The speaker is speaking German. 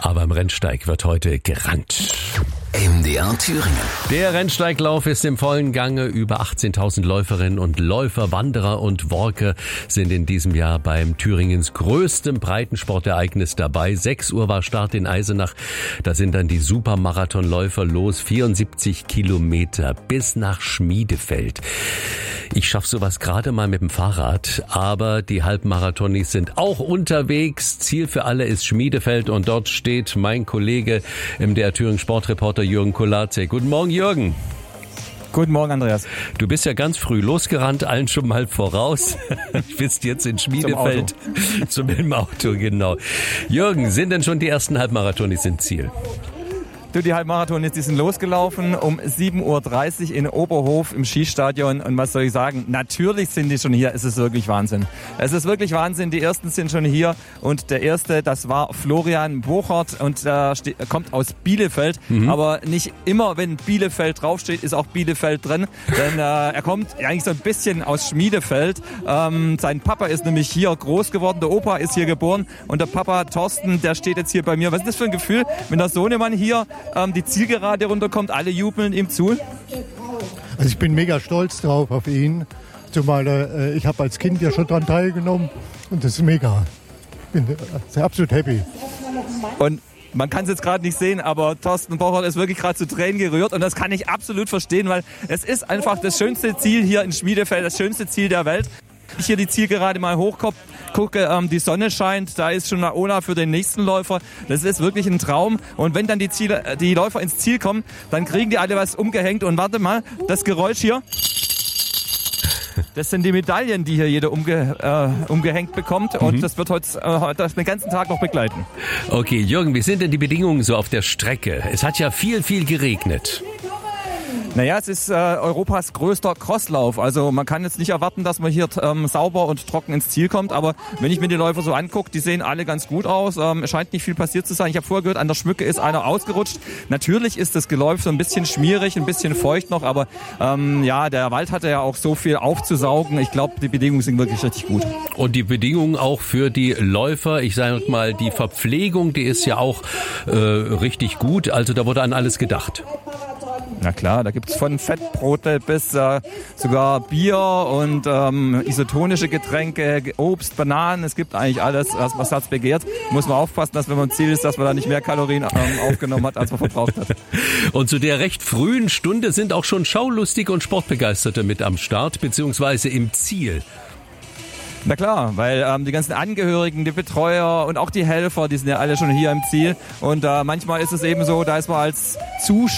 Aber im Rennsteig wird heute gerannt. MDR Thüringen. Der Rennsteiglauf ist im vollen Gange. Über 18.000 Läuferinnen und Läufer, Wanderer und Walker sind in diesem Jahr beim Thüringens größtem Breitensportereignis dabei. 6 Uhr war Start in Eisenach. Da sind dann die Supermarathonläufer los. 74 Kilometer bis nach Schmiedefeld. Ich schaffe sowas gerade mal mit dem Fahrrad, aber die Halbmarathonis sind auch unterwegs. Ziel für alle ist Schmiedefeld und dort steht mein Kollege MDR Thüringen Sportreporter Jürgen Kolarczyk. Guten Morgen, Jürgen. Guten Morgen, Andreas. Du bist ja ganz früh losgerannt, allen schon mal voraus. Du bist jetzt in Schmiedefeld. Zum Auto, genau. Jürgen, sind denn schon die ersten Halbmarathonis im Ziel? Die Halbmarathonis, die sind losgelaufen um 7.30 Uhr in Oberhof im Skistadion. Und was soll ich sagen? Natürlich sind die schon hier. Es ist wirklich Wahnsinn. Es ist wirklich Wahnsinn. Die ersten sind schon hier. Und der erste, das war Florian Bochert und kommt aus Bielefeld. Aber nicht immer, wenn Bielefeld draufsteht, ist auch Bielefeld drin. Denn er kommt eigentlich so ein bisschen aus Schmiedefeld. Sein Papa ist nämlich hier groß geworden. Der Opa ist hier geboren. Und der Papa Thorsten, der steht jetzt hier bei mir. Was ist das für ein Gefühl, wenn der Sohnemann hier die Zielgerade runterkommt, alle jubeln ihm zu? Also ich bin mega stolz drauf auf ihn, zumal ich habe als Kind ja schon daran teilgenommen und das ist mega. Ich bin absolut happy. Und man kann es jetzt gerade nicht sehen, aber Thorsten Bochert ist wirklich gerade zu Tränen gerührt und das kann ich absolut verstehen, weil es ist einfach das schönste Ziel hier in Schmiedefeld, das schönste Ziel der Welt. Ich hier die Zielgerade mal hochgucke, die Sonne scheint, da ist schon eine Ola für den nächsten Läufer. Das ist wirklich ein Traum. Und wenn dann die Läufer ins Ziel kommen, dann kriegen die alle was umgehängt. Und warte mal, das Geräusch hier, das sind die Medaillen, die hier jeder umgehängt bekommt. Und das wird heute den ganzen Tag noch begleiten. Okay, Jürgen, wie sind denn die Bedingungen so auf der Strecke? Es hat ja viel geregnet. Naja, es ist Europas größter Crosslauf. Also man kann jetzt nicht erwarten, dass man hier sauber und trocken ins Ziel kommt. Aber wenn ich mir die Läufer so angucke, die sehen alle ganz gut aus. Es scheint nicht viel passiert zu sein. Ich habe vorher gehört, an der Schmücke ist einer ausgerutscht. Natürlich ist das Geläuf so ein bisschen schmierig, ein bisschen feucht noch. Aber der Wald hatte ja auch so viel aufzusaugen. Ich glaube, die Bedingungen sind wirklich richtig gut. Und die Bedingungen auch für die Läufer, ich sage mal, die Verpflegung, die ist ja auch richtig gut. Also da wurde an alles gedacht. Na klar, da gibt's von Fettbrote bis sogar Bier und isotonische Getränke, Obst, Bananen. Es gibt eigentlich alles, was das Herz begehrt. Muss man aufpassen, dass wenn man im Ziel ist, dass man da nicht mehr Kalorien aufgenommen hat, als man verbraucht hat. Und zu der recht frühen Stunde sind auch schon Schaulustige und Sportbegeisterte mit am Start, beziehungsweise im Ziel. Na klar, weil die ganzen Angehörigen, die Betreuer und auch die Helfer, die sind ja alle schon hier im Ziel. Und manchmal ist es eben so, da ist man als Zuschauer